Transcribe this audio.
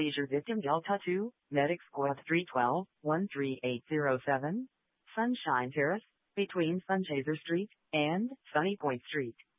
Seizure victim Delta 2, Medic Squad 312, 13807, Sunshine Terrace, between Sunchaser Street and Sunny Point Street.